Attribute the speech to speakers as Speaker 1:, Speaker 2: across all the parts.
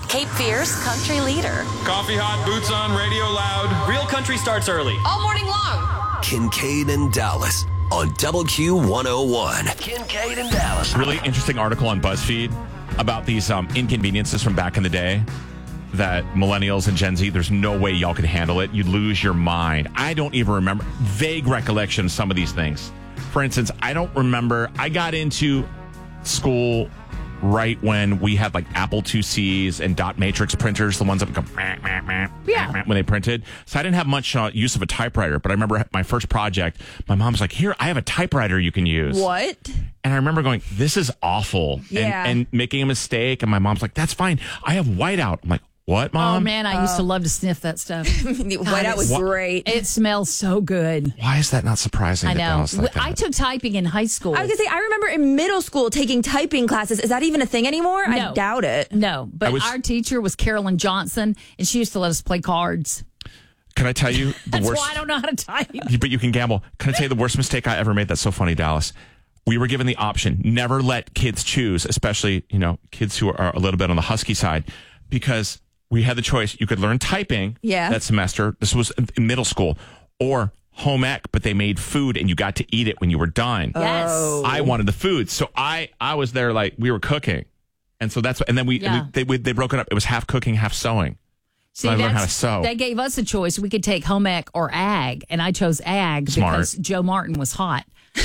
Speaker 1: Cape Fear's country leader.
Speaker 2: Coffee hot, boots on, radio loud.
Speaker 3: Real country starts early.
Speaker 1: All morning long.
Speaker 4: Kincaid and Dallas on Double Q 101. Kincaid and Dallas.
Speaker 5: Really interesting article on BuzzFeed about these inconveniences from back in the day that millennials and Gen Z, there's no way y'all could handle it. You'd lose your mind. I don't even remember. Vague recollection of some of these things. For instance, I don't remember. I got into school right when we had like Apple IICs and dot matrix printers, the ones that would go when they printed. So I didn't have much use of a typewriter, but I remember my first project, my mom's like, here, I have a typewriter you can use.
Speaker 6: What?
Speaker 5: And I remember going, this is awful.
Speaker 6: Yeah.
Speaker 5: And making a mistake. And my mom's like, that's fine. I have whiteout. I'm like, what, Mom?
Speaker 7: Oh, man, I used to love to sniff that stuff.
Speaker 6: Whiteout was great.
Speaker 7: It smells so good.
Speaker 5: Why is that not surprising?
Speaker 7: I
Speaker 5: to
Speaker 7: know.
Speaker 5: Dallas like that?
Speaker 7: I took typing in high school.
Speaker 6: I was going to say, I remember in middle school taking typing classes. Is that even a thing anymore?
Speaker 7: No.
Speaker 6: I doubt it.
Speaker 7: No, but our teacher was Carolyn Johnson, and she used to let us play cards.
Speaker 5: Can I tell you the
Speaker 7: That's
Speaker 5: worst?
Speaker 7: why I don't know how to type.
Speaker 5: But you can gamble. Can I tell you the worst mistake I ever made? That's so funny, Dallas. We were given the option, never let kids choose, especially, kids who are a little bit on the husky side, because we had the choice. You could learn typing that semester. This was in middle school, or home ec, but they made food and you got to eat it when you were done.
Speaker 7: Yes.
Speaker 5: I wanted the food. So I was there like we were cooking. And so that's what, and then they broke it up. It was half cooking, half sewing.
Speaker 7: See,
Speaker 5: I learned how to sew.
Speaker 7: They gave us a choice. We could take home ec or ag, and I chose ag because Joe Martin was hot.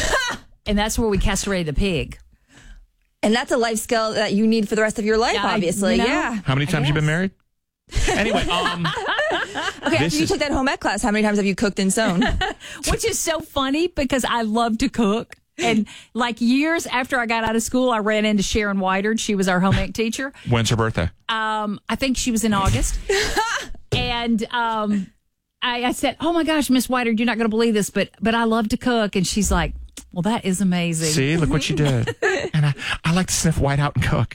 Speaker 7: And that's where we castrated the pig.
Speaker 6: And that's a life skill that you need for the rest of your life, obviously. Yeah.
Speaker 5: How many times have you been married? Anyway,
Speaker 6: okay, after you took that home ec class, how many times have you cooked and sewn?
Speaker 7: Which is so funny because I love to cook. And like years after I got out of school, I ran into Sharon Whitard. She was our home ec teacher.
Speaker 5: When's her birthday?
Speaker 7: I think she was in August. And I said, oh my gosh, Miss Whitard, you're not going to believe this, but I love to cook. And she's like, well, that is amazing.
Speaker 5: See, look what you did. And I like to sniff whiteout and cook.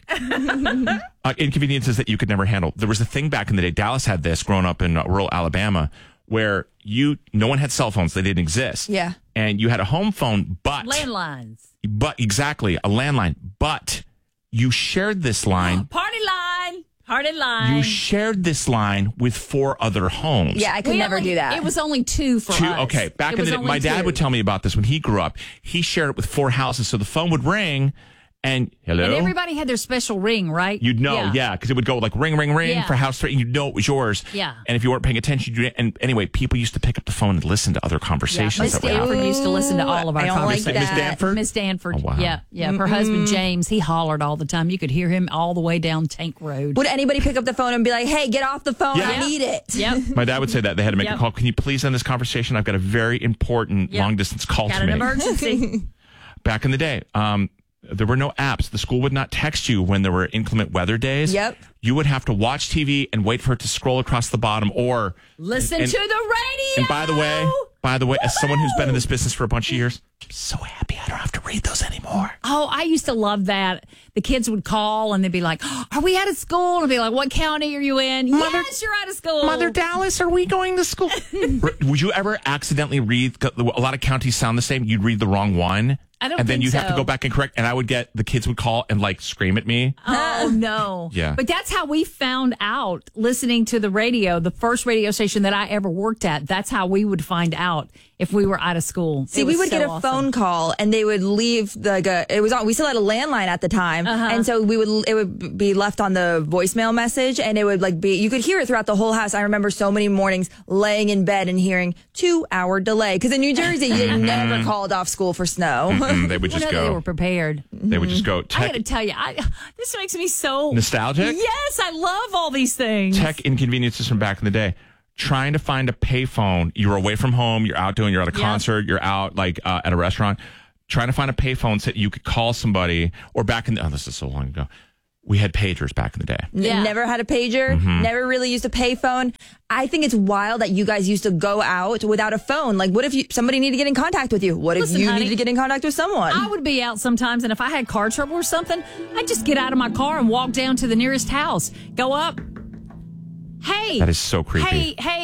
Speaker 5: Inconveniences that you could never handle. There was a thing back in the day. Dallas had this growing up in rural Alabama where no one had cell phones. They didn't exist.
Speaker 6: Yeah.
Speaker 5: And you had a home phone, but...
Speaker 7: Landlines.
Speaker 5: But exactly, a landline. But you shared this line.
Speaker 7: Party line. Party line.
Speaker 5: You shared this line with 4 other homes.
Speaker 6: Yeah, I could never do that.
Speaker 7: It was only 2 for us.
Speaker 5: Okay, back in the day, my dad would tell me about this when he grew up. He shared it with 4 houses, so the phone would ring, and hello?
Speaker 7: And everybody had their special ring, right?
Speaker 5: You'd know, yeah, because it would go like ring, ring, ring for house 3, and you'd know it was yours.
Speaker 7: Yeah.
Speaker 5: And if you weren't paying attention, and anyway, people used to pick up the phone and listen to other conversations.
Speaker 7: Miss Danford used to listen to all of our conversations.
Speaker 5: Miss Danford?
Speaker 7: Miss Danford.
Speaker 5: Oh, wow.
Speaker 7: Yeah. Her husband, James, he hollered all the time. You could hear him all the way down Tank Road.
Speaker 6: Would anybody pick up the phone and be like, hey, get off the phone. I need it.
Speaker 7: Yep.
Speaker 5: My dad would say that. They had to make a call. Can you please end this conversation? I've got a very important long-distance call to make.
Speaker 7: Got an emergency.
Speaker 5: Back in the day, there were no apps. The school would not text you when there were inclement weather days.
Speaker 6: Yep.
Speaker 5: You would have to watch TV and wait for it to scroll across the bottom or...
Speaker 7: Listen to the radio!
Speaker 5: And by the way, as someone who's been in this business for a bunch of years, I'm so happy I don't have to read those anymore.
Speaker 7: Oh, I used to love that. The kids would call and they'd be like, oh, are we out of school? And I'd be like, what county are you in? Yes, you're out of school.
Speaker 5: Mother Dallas, are we going to school? Would you ever accidentally read... A lot of counties sound the same. You'd read the wrong one.
Speaker 7: I don't
Speaker 5: and then
Speaker 7: think
Speaker 5: you'd have to
Speaker 7: so.
Speaker 5: go back and correct, and I would get the kids would call and like scream at me.
Speaker 7: Oh no!
Speaker 5: Yeah,
Speaker 7: but that's how we found out listening to the radio. The first radio station that I ever worked at. That's how we would find out if we were out of school.
Speaker 6: See, we would get a phone call, and they would leave it was on. We still had a landline at the time, and so it would be left on the voicemail message, and it would you could hear it throughout the whole house. I remember so many mornings laying in bed and hearing 2-hour delay because in New Jersey you never called off school for snow.
Speaker 5: They would just go.
Speaker 7: They were prepared.
Speaker 5: They would just go.
Speaker 7: I got to tell you, this makes me so
Speaker 5: nostalgic.
Speaker 7: Yes, I love all these things.
Speaker 5: Tech inconveniences from back in the day. Trying to find a payphone. You're away from home. You're out you're at a concert. You're out at a restaurant. Trying to find a payphone so that you could call somebody. Or back in this is so long ago. We had pagers back in the day.
Speaker 6: Yeah. Never had a pager. Never really used a payphone. I think it's wild that you guys used to go out without a phone. Like, what if somebody needed to get in contact with you? What if you needed to get in contact with someone?
Speaker 7: I would be out sometimes, and if I had car trouble or something, I'd just get out of my car and walk down to the nearest house. Go up. Hey.
Speaker 5: That is so creepy.
Speaker 7: Hey.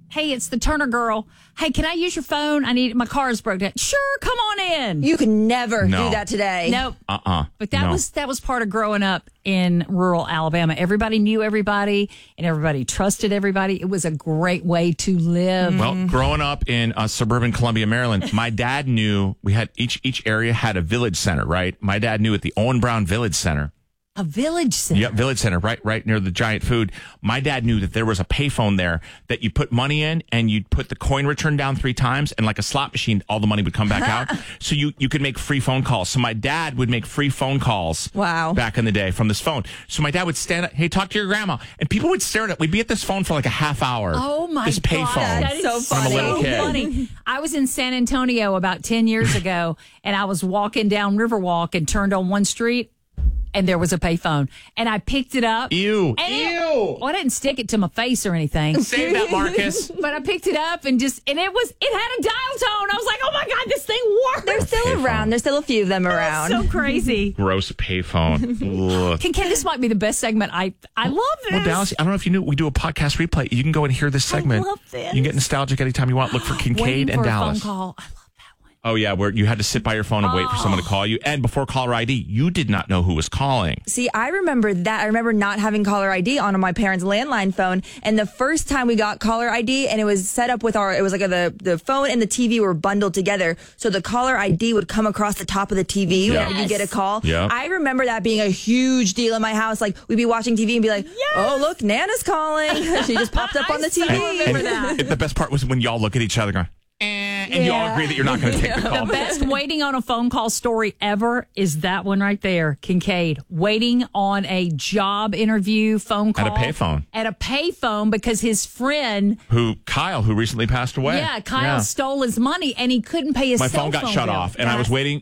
Speaker 7: Hey, it's the Turner girl. Hey, can I use your phone? My car is broken down. Sure, come on in.
Speaker 6: You can never
Speaker 5: No.
Speaker 6: do that today.
Speaker 7: Nope. But
Speaker 5: No.
Speaker 7: that was part of growing up in rural Alabama. Everybody knew everybody and everybody trusted everybody. It was a great way to live.
Speaker 5: Well, growing up in suburban Columbia, Maryland, my dad knew we had each area had a village center, right? My dad knew at the Owen Brown Village Center.
Speaker 7: A village center.
Speaker 5: Yep, Village Center, right near the Giant Food. My dad knew that there was a payphone there that you put money in and you'd put the coin return down 3 times and like a slot machine, all the money would come back out. So you could make free phone calls. So my dad would make free phone calls.
Speaker 6: Wow.
Speaker 5: Back in the day from this phone. So my dad would stand up, hey, talk to your grandma. And people would stare at it. We'd be at this phone for like a half hour.
Speaker 7: Oh my
Speaker 5: this
Speaker 7: God.
Speaker 5: payphone.
Speaker 7: That is
Speaker 6: so
Speaker 5: When I'm a little kid.
Speaker 7: funny. I was in San Antonio about 10 years ago and I was walking down Riverwalk and turned on one street and there was a payphone and I picked it up.
Speaker 5: Ew.
Speaker 7: And
Speaker 5: Ew.
Speaker 7: I didn't stick it to my face or anything.
Speaker 5: Save that, Marcus.
Speaker 7: But I picked it up and it had a dial tone. I was like, oh my God, this thing works.
Speaker 6: They're still
Speaker 5: Payphone.
Speaker 6: around. There's still a few of them around.
Speaker 7: So crazy.
Speaker 5: Gross payphone. Ugh.
Speaker 7: Kincaid, this might be the best segment. I love this.
Speaker 5: Well, Dallas, I don't know if you knew, we do a podcast replay. You can go and hear this segment.
Speaker 7: love this.
Speaker 5: You can get nostalgic anytime you want. Look for Kincaid
Speaker 7: Waiting
Speaker 5: and
Speaker 7: for
Speaker 5: Dallas.
Speaker 7: a phone call. I love that one.
Speaker 5: Oh, yeah, where you had to sit by your phone and wait for someone to call you. And before caller ID, you did not know who was calling.
Speaker 6: See, I remember that. I remember not having caller ID on my parents' landline phone. And the first time we got caller ID, and it was set up with it was like the phone and the TV were bundled together. So the caller ID would come across the top of the TV
Speaker 5: Yeah.
Speaker 6: whenever you get a call.
Speaker 5: Yeah.
Speaker 6: I remember that being a huge deal in my house. Like, we'd be watching TV and be like, oh, look, Nana's calling. She just popped up on the TV.
Speaker 7: remember that.
Speaker 5: The best part was when y'all look at each other going, and you all agree that you're not going to take the call.
Speaker 7: The best waiting on a phone call story ever is that one right there, Kincaid. Waiting on a job interview phone call.
Speaker 5: At a payphone.
Speaker 7: At a payphone because his friend,
Speaker 5: Kyle, who recently passed away.
Speaker 7: Kyle stole his money and he couldn't pay his
Speaker 5: My
Speaker 7: cell
Speaker 5: phone got
Speaker 7: phone
Speaker 5: shut
Speaker 7: bill.
Speaker 5: off, and I was waiting.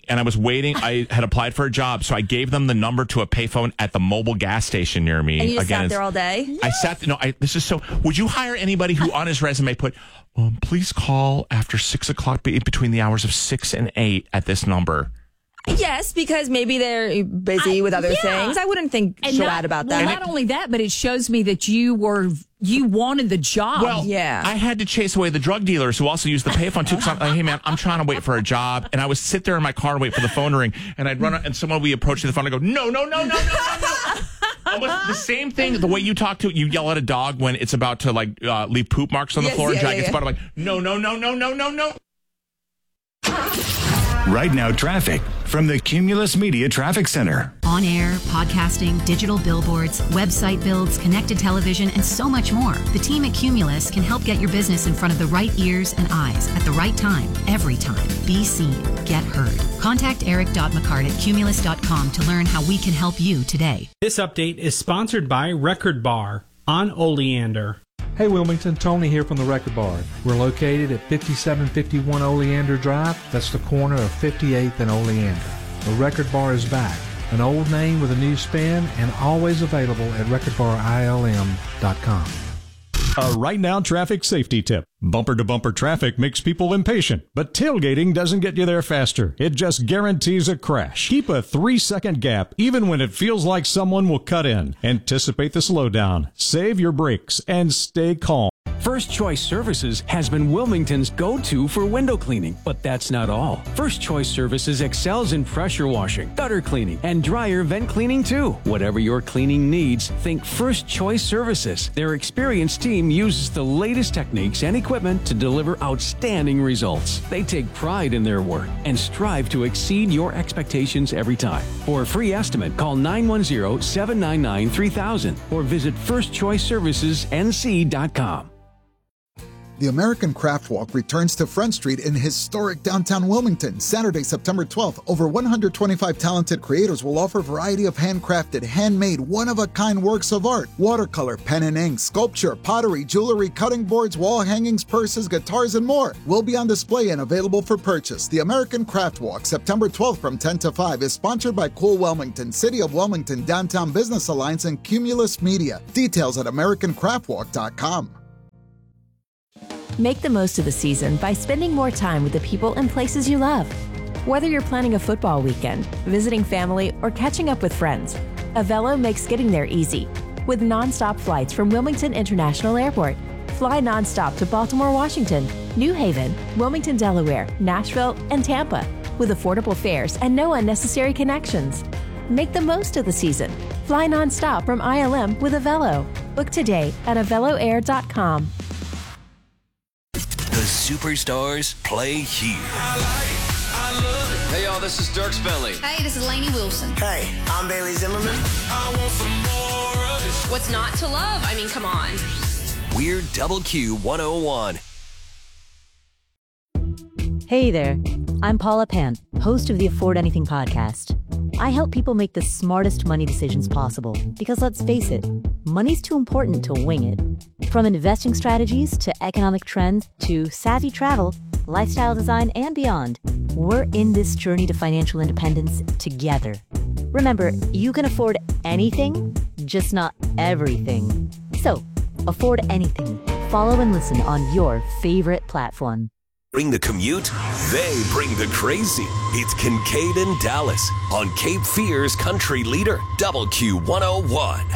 Speaker 5: I had applied for a job, so I gave them the number to a payphone at the mobile gas station near me.
Speaker 6: And you just sat
Speaker 5: it's-
Speaker 6: there all day?
Speaker 5: I sat. No, this is so. Would you hire anybody who on his resume put, please call after 6 o'clock between the hours of 6 and 8 at this number?
Speaker 6: Yes, because maybe they're busy with other things. I wouldn't think so bad about that.
Speaker 7: Well, not only that, but it shows me that you wanted the job.
Speaker 5: Well,
Speaker 6: Yeah.
Speaker 5: I had to chase away the drug dealers who also use the payphone too. Because I'm like, hey man, I'm trying to wait for a job, and I would sit there in my car and wait for the phone to ring, and I'd run out, and someone would be approaching the phone and go, no. Almost the same thing. The way you talk to you yell at a dog when it's about to leave poop marks on the
Speaker 6: Yes,
Speaker 5: floor and
Speaker 6: yeah,
Speaker 5: drag
Speaker 6: yeah,
Speaker 5: its
Speaker 6: yeah.
Speaker 5: butt. I'm like, no.
Speaker 3: Right now, traffic from the Cumulus Media Traffic Center.
Speaker 8: On air, podcasting, digital billboards, website builds, connected television, and so much more. The team at Cumulus can help get your business in front of the right ears and eyes at the right time, every time. Be seen, get heard. Contact Eric.McCart at Cumulus.com to learn how we can help you today.
Speaker 9: This update is sponsored by Record Bar on Oleander.
Speaker 10: Hey Wilmington, Tony here from the Record Bar. We're located at 5751 Oleander Drive. That's the corner of 58th and Oleander. The Record Bar is back. An old name with a new spin and always available at recordbarilm.com.
Speaker 11: A right now traffic safety tip. Bumper to bumper traffic makes people impatient, but tailgating doesn't get you there faster. It just guarantees a crash. Keep a 3-second gap even when it feels like someone will cut in. Anticipate the slowdown. Save your brakes and stay calm.
Speaker 12: First Choice Services has been Wilmington's go-to for window cleaning, but that's not all. First Choice Services excels in pressure washing, gutter cleaning, and dryer vent cleaning too. Whatever your cleaning needs, think First Choice Services. Their experienced team uses the latest techniques and equipment to deliver outstanding results. They take pride in their work and strive to exceed your expectations every time. For a free estimate, call 910-799-3000 or visit firstchoiceservicesnc.com.
Speaker 13: The American Craft Walk returns to Front Street in historic downtown Wilmington, Saturday, September 12th. Over 125 talented creators will offer a variety of handcrafted, handmade, one-of-a-kind works of art. Watercolor, pen and ink, sculpture, pottery, jewelry, cutting boards, wall hangings, purses, guitars, and more will be on display and available for purchase. The American Craft Walk, September 12th from 10 to 5, is sponsored by Cool Wilmington, City of Wilmington, Downtown Business Alliance, and Cumulus Media. Details at AmericanCraftWalk.com.
Speaker 14: Make the most of the season by spending more time with the people and places you love. Whether you're planning a football weekend, visiting family, or catching up with friends, Avelo makes getting there easy with nonstop flights from Wilmington International Airport. Fly nonstop to Baltimore, Washington, New Haven, Wilmington, Delaware, Nashville, and Tampa with affordable fares and no unnecessary connections. Make the most of the season. Fly nonstop from ILM with Avelo. Book today at AveloAir.com.
Speaker 4: The superstars play here.
Speaker 15: Hey, y'all, this is Dierks Bentley.
Speaker 16: Hey, this is Lainey Wilson.
Speaker 17: Hey, I'm Bailey Zimmerman.
Speaker 15: I want some more of this.
Speaker 16: What's not to love? I mean, come on.
Speaker 4: We're Double Q 101.
Speaker 18: Hey there, I'm Paula Pant, host of the Afford Anything podcast. I help people make the smartest money decisions possible because let's face it, money's too important to wing it. From investing strategies to economic trends to savvy travel, lifestyle design, and beyond, we're in this journey to financial independence together. Remember, you can afford anything, just not everything. So, afford anything. Follow and listen on your favorite platform.
Speaker 4: Bring the commute, they bring the crazy. It's Kincaid and Dallas on Cape Fear's Country Leader, Double Q 101.